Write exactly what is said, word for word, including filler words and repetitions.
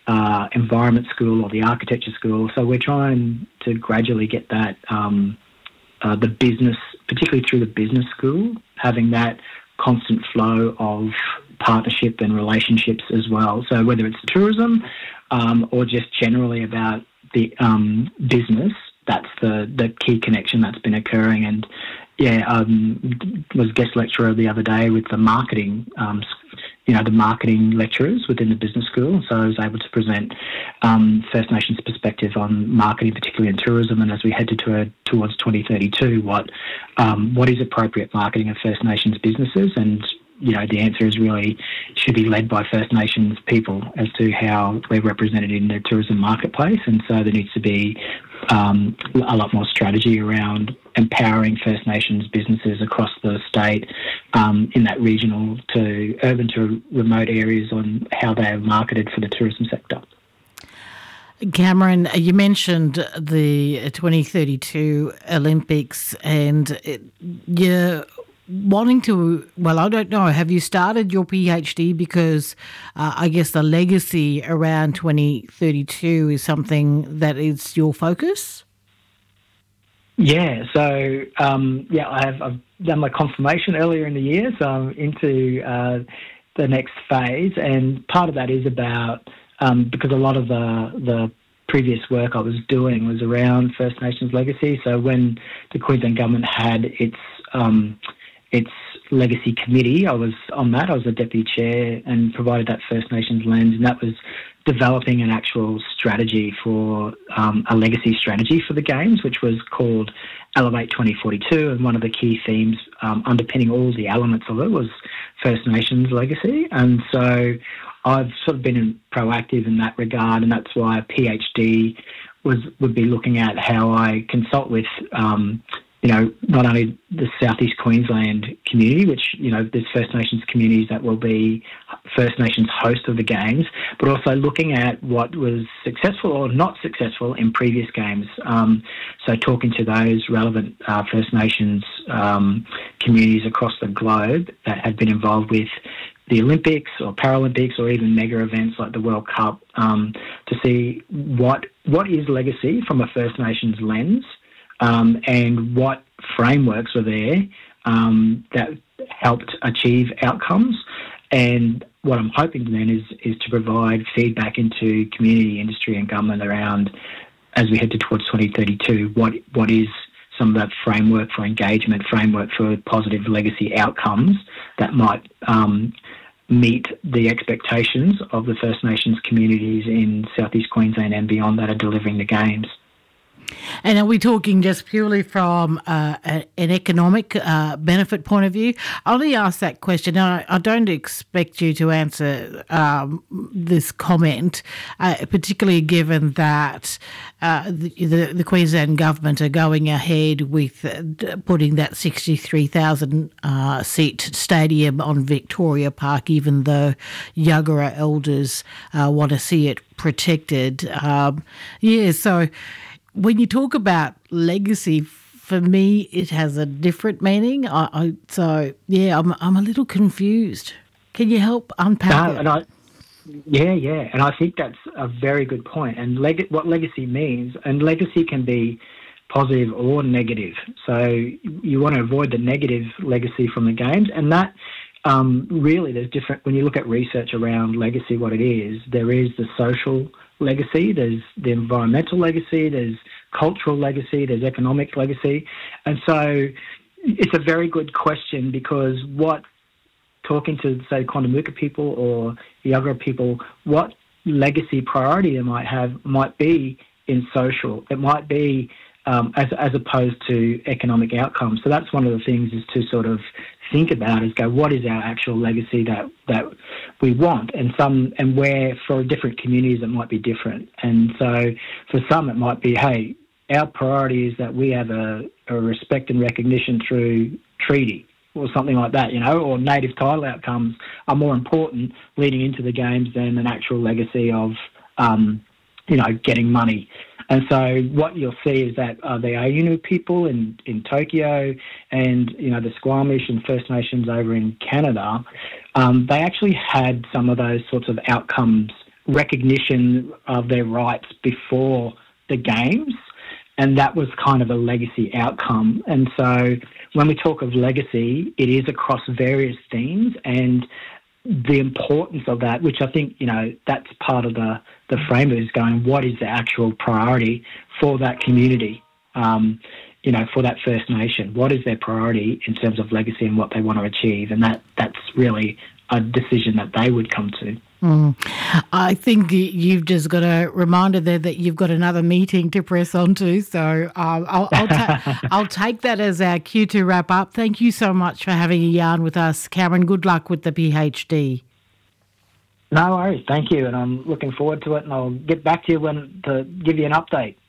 uh, environment school or the architecture school. So we're trying to gradually get that, um, uh, the business, particularly through the business school, having that constant flow of partnership and relationships as well. So whether it's tourism um, or just generally about the um, business, that's the, the key connection that's been occurring. And yeah, um, was guest lecturer the other day with the marketing, um, you know, the marketing lecturers within the business school. So I was able to present um, First Nations perspective on marketing, particularly in tourism, and as we head to, uh, towards twenty thirty-two, what um, what is appropriate marketing of First Nations businesses. And you know, the answer is really should be led by First Nations people as to how we're represented in the tourism marketplace. And so there needs to be um, a lot more strategy around empowering First Nations businesses across the state um, in that regional to urban to remote areas on how they are marketed for the tourism sector. Cameron, you mentioned the twenty thirty-two Olympics and you're wanting to, well, I don't know, have you started your PhD because uh, I guess the legacy around twenty thirty-two is something that is your focus? Yeah, so um, yeah, I have I've done my confirmation earlier in the year, so I'm into uh, the next phase, and part of that is about um, because a lot of the the previous work I was doing was around First Nations legacy. So when the Queensland government had its um, its legacy committee, I was on that. I was the deputy chair and provided that First Nations lens, and that was developing an actual strategy for um, a legacy strategy for the Games, which was called Elevate twenty forty-two, and one of the key themes um, underpinning all the elements of it was First Nations legacy. And so I've sort of been proactive in that regard, and that's why a PhD was would be looking at how I consult with um, you know, not only the Southeast Queensland community, which, you know, there's First Nations communities that will be First Nations host of the Games, but also looking at what was successful or not successful in previous Games. Um, so talking to those relevant uh, First Nations um, communities across the globe that had been involved with the Olympics or Paralympics or even mega events like the World Cup um, to see what what is legacy from a First Nations lens. Um, and what frameworks were there um, that helped achieve outcomes. And what I'm hoping then is is to provide feedback into community, industry and government around, as we head to towards twenty thirty-two, what what is some of that framework for engagement, framework for positive legacy outcomes that might um, meet the expectations of the First Nations communities in Southeast Queensland and beyond that are delivering the Games. And are we talking just purely from uh, a, an economic uh, benefit point of view? I only ask that question. Now, I don't expect you to answer um, this comment, uh, particularly given that uh, the, the, the Queensland government are going ahead with uh, putting that sixty-three thousand uh, seat stadium on Victoria Park, even though Yagara elders uh, want to see it protected. Um, yeah, so when you talk about legacy, for me, it has a different meaning. I, I so yeah, I'm I'm a little confused. Can you help unpack no, it? And I, yeah, yeah, and I think that's a very good point. And leg- what legacy means, and legacy can be positive or negative. So you want to avoid the negative legacy from the Games, and that. Um, really, there's different, when you look at research around legacy, what it is, there is the social legacy, there's the environmental legacy, there's cultural legacy, there's economic legacy. And so it's a very good question because what, talking to, say, Kondamuka people or Yagara people, what legacy priority they might have might be in social. It might be um, as, as opposed to economic outcomes. So that's one of the things is to sort of think about is go, what is our actual legacy that that we want? And some and where for different communities it might be different. And so for some it might be, hey, our priority is that we have a, a respect and recognition through treaty or something like that, you know, or native title outcomes are more important leading into the Games than an actual legacy of um, you know, getting money. And so what you'll see is that uh, the Ainu people in, in Tokyo and, you know, the Squamish and First Nations over in Canada, um, they actually had some of those sorts of outcomes recognition of their rights before the games, and that was kind of a legacy outcome. And so when we talk of legacy, it is across various themes, and the importance of that, which I think, you know, that's part of the, the framework, is going, what is the actual priority for that community, um, you know, for that First Nation? What is their priority in terms of legacy and what they want to achieve? And that that's really a decision that they would come to. Mm. I think you've just got a reminder there that you've got another meeting to press on to. So um, I'll, I'll, ta- I'll take that as our cue to wrap up. Thank you so much for having a yarn with us, Cameron. Good luck with the PhD. No worries. Thank you. And I'm looking forward to it, and I'll get back to you when to give you an update.